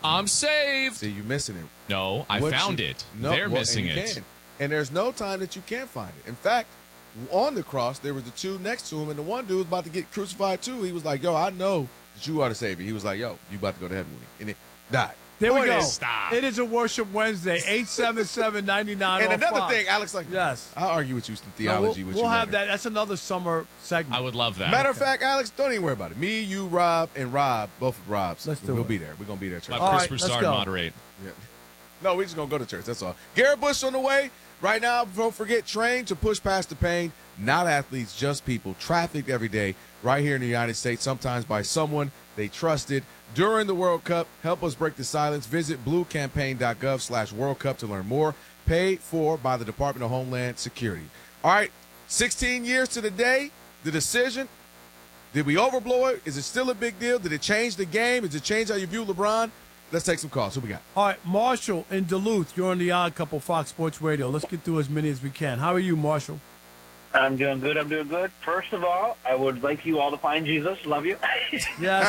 I'm saved. See, you're missing it. No, I found it. No, They're missing it. And there's no time that you can't find it. In fact, on the cross, there was the two next to him, and the one dude was about to get crucified too. He was like, yo, I know that you are the Savior. He was like, yo, you about to go to heaven with me. And it died. There we go. Stop. It is a Worship Wednesday, 877-9905. And another thing, Alex, yes, I'll argue with you some theology. We'll have that. That's another summer segment. I would love that. Matter of fact, Alex, don't even worry about it. Me, you, Rob, and Rob, both of Rob's, we'll be there. We're going to be there. Church. Let Chris Broussard moderate. Yeah. No, we're just going to go to church. That's all. Garrett Bush on the way. Right now, don't forget, train to push past the pain. Not athletes, just people. Trafficked every day right here in the United States, sometimes by someone they trusted. During the World Cup, help us break the silence. Visit bluecampaign.gov/World Cup to learn more. Paid for by the Department of Homeland Security. All right, 16 years to the day, the decision. Did we overblow it? Is it still a big deal? Did it change the game? Does it change how you view LeBron? Let's take some calls. Who we got? All right, Marshall in Duluth. You're on the Odd Couple Fox Sports Radio. Let's get through as many as we can. How are you, Marshall? I'm doing good. First of all, I would like you all to find Jesus. Love you. Yes.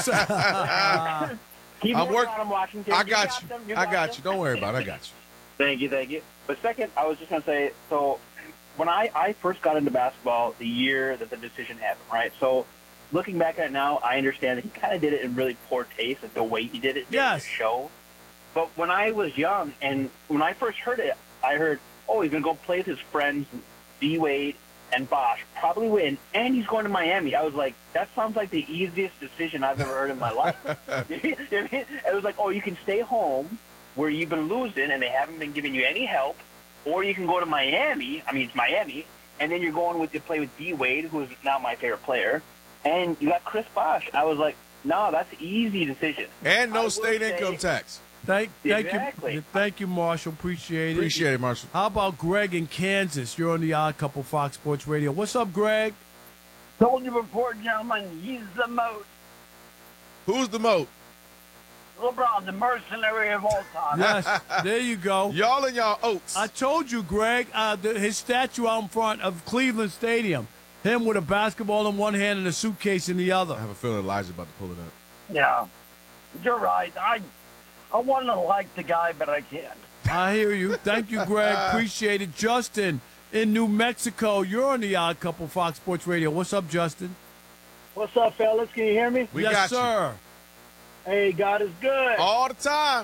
Keep working on him, Washington. I got you. I got you. Don't worry about it. I got you. Thank you. But second, I was just going to say, so when I first got into basketball, the year that the decision happened, right? So looking back at it now, I understand that he kind of did it in really poor taste, like the way he did it didn't show. But when I was young and when I first heard it, I heard, oh, he's going to go play with his friends, D-Wade, and Bosh, probably win, and he's going to Miami. I was like, that sounds like the easiest decision I've ever heard in my life. It was like, oh, you can stay home where you've been losing and they haven't been giving you any help, or you can go to Miami. I mean, it's Miami, and then you're going to play with D-Wade, who is now my favorite player, and you got Chris Bosh. I was like, no, that's an easy decision. And no state income tax. Thank you, Marshall. Appreciate it, Marshall. How about Greg in Kansas? You're on the Odd Couple Fox Sports Radio. What's up, Greg? Told you before, gentlemen, he's the MOAT. Who's the MOAT? LeBron, the mercenary of all time. Yes, there you go. Y'all and y'all oats. I told you, Greg, his statue out in front of Cleveland Stadium, him with a basketball in one hand and a suitcase in the other. I have a feeling Elijah's about to pull it up. Yeah, you're right. I want to like the guy, but I can't. I hear you. Thank you, Greg. Appreciate it. Justin in New Mexico. You're on the Odd Couple Fox Sports Radio. What's up, Justin? What's up, fellas? Can you hear me? We yes, got sir. You. Hey, God is good. All the time.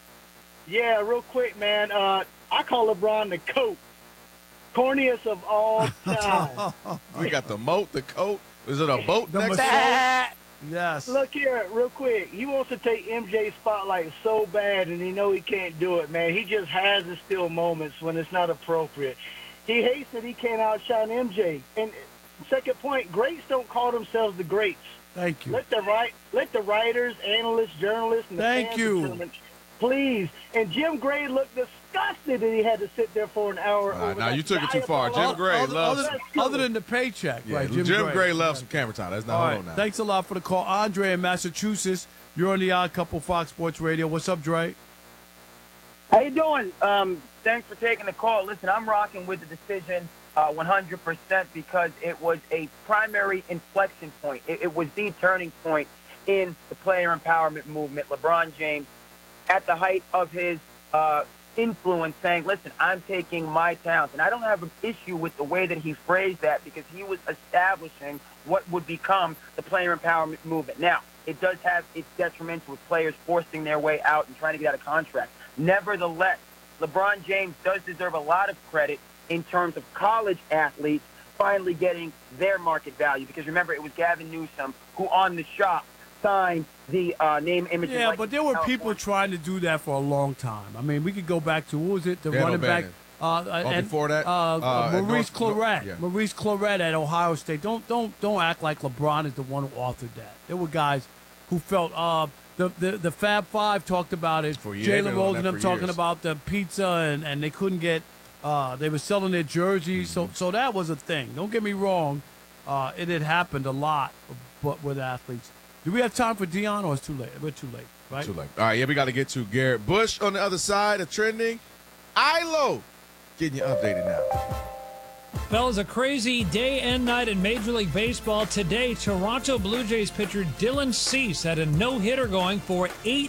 Yeah, real quick, man. I call LeBron the coat. Corniest of all time. We got the moat, the coat. Is it a boat next to it? Yes. Look here, real quick. He wants to take MJ's spotlight so bad, and he know he can't do it, man. He just has his still moments when it's not appropriate. He hates that he can't outshine MJ. And second point, greats don't call themselves the greats. Thank you. Let the writers, analysts, journalists, and the fans determine, please. And Jim Gray looked disgusted that he had to sit there for an hour. Now you took it too far. Jim Gray loves other than the paycheck, right? Jim Gray loves some camera time. That's not all right. Thanks a lot for the call, Andre in Massachusetts. You're on the Odd Couple Fox Sports Radio. What's up, Dre? How you doing? Thanks for taking the call. Listen, I'm rocking with the decision 100% because it was a primary inflection point. It was the turning point in the player empowerment movement. LeBron James, at the height of his influence, saying, listen, I'm taking my talents. And I don't have an issue with the way that he phrased that because he was establishing what would become the player empowerment movement. Now, it does have its detriments with players forcing their way out and trying to get out of contract. Nevertheless, LeBron James does deserve a lot of credit in terms of college athletes finally getting their market value. Because remember, it was Gavin Newsom who on the shop signed the name, image, yeah, but there were people trying to do that for a long time. I mean, we could go back to, what was it, the running back? And before that? Maurice Claret. Yeah. Maurice Claret at Ohio State. Don't act like LeBron is the one who authored that. There were guys who felt the Fab Five talked about it. Jalen Rose and them talking about the pizza and they couldn't get they were selling their jerseys. Mm-hmm. So that was a thing. Don't get me wrong. It had happened a lot but with athletes. Do we have time for Dion or it's too late? We're too late, right? Too late. All right, yeah, we got to get to Garrett Bush on the other side of trending. ILO getting you updated now. Fellas, a crazy day and night in Major League Baseball. Today, Toronto Blue Jays pitcher Dylan Cease had a no-hitter going for 8